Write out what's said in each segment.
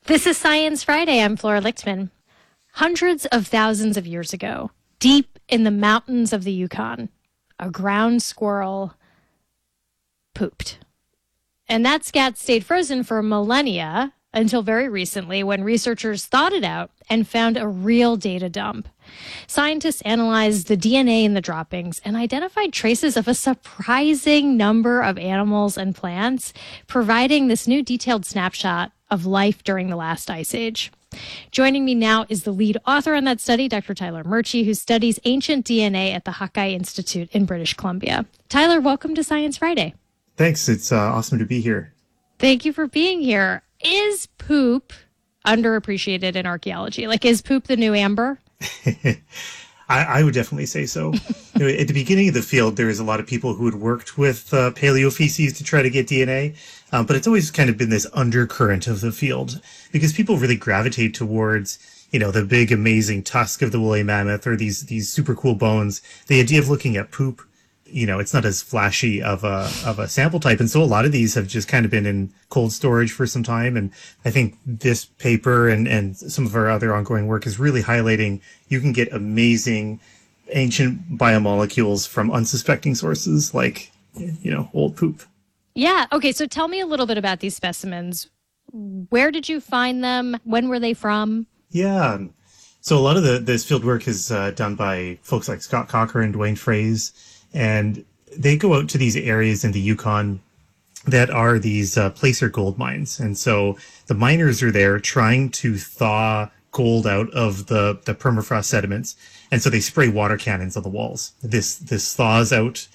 This is Science Friday. I'm Flora Lichtman. Hundreds of thousands of years ago, deep in the mountains of the Yukon, a ground squirrel pooped. And that scat stayed frozen for millennia until very recently when researchers thawed it out and found a real data dump. Scientists analyzed the DNA in the droppings and identified traces of a surprising number of animals and plants, providing this new detailed snapshot of life during the last ice age. Joining me now is the lead author on that study, Dr. Tyler Murchie, who studies ancient DNA at the Hawkeye Institute in British Columbia. Tyler, welcome to Science Friday. Thanks. It's awesome to be here. Thank you for being here. Is poop underappreciated in archaeology? Like, is poop the new amber? I would definitely say so. At the beginning of the field, there was a lot of people who had worked with paleofeces to try to get DNA, but it's always kind of been this undercurrent of the field because people really gravitate towards, the big, amazing tusk of the woolly mammoth or these super cool bones. The idea of looking at poop, it's not as flashy of a sample type. And so a lot of these have just kind of been in cold storage for some time. And I think this paper and some of our other ongoing work is really highlighting you can get amazing ancient biomolecules from unsuspecting sources like, old poop. Yeah. Okay. So tell me a little bit about these specimens. Where did you find them? When were they from? Yeah. So a lot of this field work is done by folks like Scott Cocker and Dwayne Fraze. And they go out to these areas in the Yukon that are these placer gold mines. And so the miners are there trying to thaw gold out of the permafrost sediments. And so they spray water cannons on the walls. This thaws out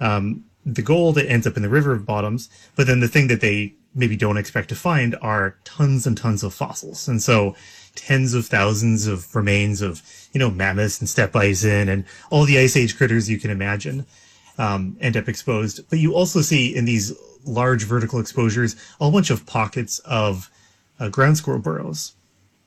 the gold. It ends up in the river bottoms. But then the thing that they maybe don't expect to find are tons and tons of fossils. And so tens of thousands of remains of, mammoths and steppe bison and all the ice age critters you can imagine end up exposed. But you also see in these large vertical exposures a whole bunch of pockets of ground squirrel burrows.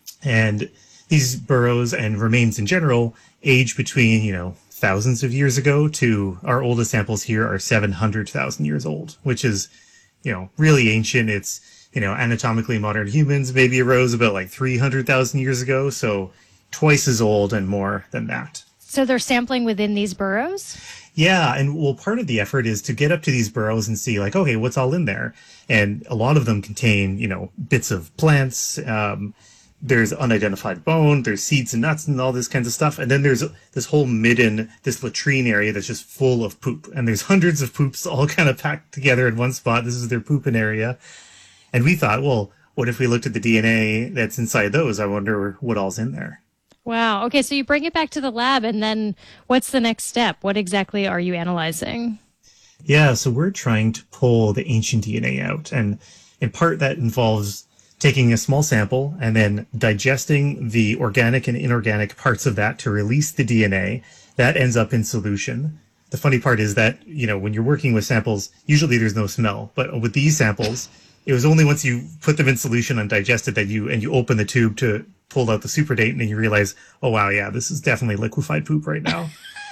And these burrows and remains in general age between, thousands of years ago to our oldest samples here are 700,000 years old, which is, really ancient. It's, anatomically modern humans maybe arose about like 300,000 years ago. So twice as old and more than that. So they're sampling within these burrows? Yeah. And part of the effort is to get up to these burrows and see like, okay, what's all in there? And a lot of them contain, bits of plants. There's unidentified bone, there's seeds and nuts and all this kinds of stuff. And then there's this whole midden, this latrine area that's just full of poop. And there's hundreds of poops all kind of packed together in one spot. This is their pooping area. And we thought, well, what if we looked at the DNA that's inside those? I wonder what all's in there. Wow. Okay, so you bring it back to the lab, and then what's the next step? What exactly are you analyzing? Yeah, so we're trying to pull the ancient DNA out. And in part, that involves taking a small sample and then digesting the organic and inorganic parts of that to release the DNA. That ends up in solution. The funny part is that, when you're working with samples, usually there's no smell. But with these samples, it was only once you put them in solution and digested that you open the tube to pull out the superdate, and then you realize, oh, wow, yeah, this is definitely liquefied poop right now.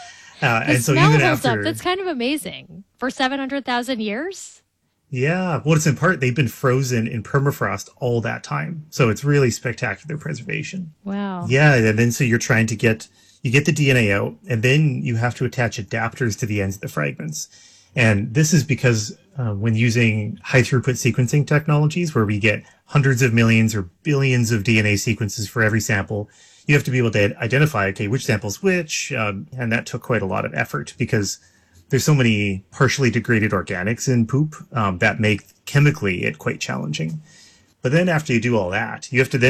And so even after... That's kind of amazing. For 700,000 years? Yeah. Well, it's in part, they've been frozen in permafrost all that time. So it's really spectacular preservation. Wow. Yeah. And then so you're trying to you get the DNA out, and then you have to attach adapters to the ends of the fragments. And this is because when using high throughput sequencing technologies where we get hundreds of millions or billions of DNA sequences for every sample, you have to be able to identify, okay, which sample's which. And that took quite a lot of effort because there's so many partially degraded organics in poop that make chemically it quite challenging. But then after you do all that, you have to then